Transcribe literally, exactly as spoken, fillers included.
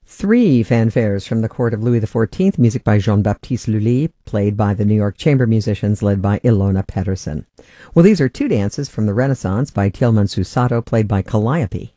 Three fanfares from the court of Louis the Fourteenth, music by Jean-Baptiste Lully, played by the New York Chamber Musicians, led by Ilona Pettersson. Well, these are two dances from the Renaissance by Tilman Susato, played by Calliope.